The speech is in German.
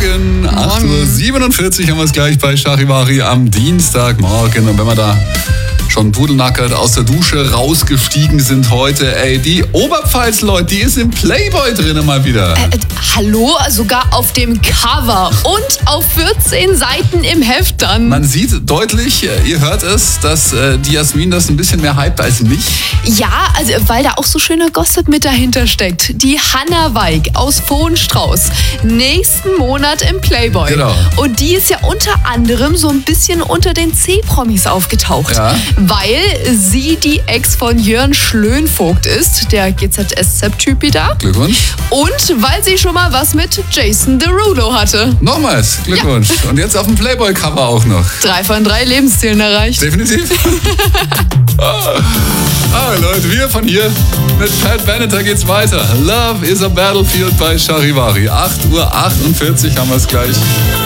Morgen. 8.47 Uhr haben wir es gleich bei Charivari am Dienstagmorgen. Und wenn wir da schon pudelnackert aus der Dusche rausgestiegen sind heute, die Oberpfalz-Leute, die ist im Playboy drin mal wieder. Hallo? Sogar auf dem Cover und auf 14 Seiten im Heft dann. Man sieht deutlich, ihr hört es, dass die Jasmin das ein bisschen mehr hypt als mich. Ja, also weil da auch so schöner Gossip mit dahinter steckt. Die Hannah Weig aus Vohenstrauß, nächsten Monat im Playboy. Genau. Und die ist ja unter anderem so ein bisschen unter den C-Promis aufgetaucht. Ja. Weil sie die Ex von Jörn Schlönvogt ist, der GZSZ-Typ da. Glückwunsch. Und weil sie schon mal was mit Jason Derulo hatte. Nochmals, Glückwunsch. Ja. Und jetzt auf dem Playboy-Cover auch noch. 3 von 3 Lebenszielen erreicht. Definitiv. Leute, wir von hier mit Pat Benatar geht's weiter. Love is a Battlefield bei Charivari. 8.48 Uhr haben wir es gleich.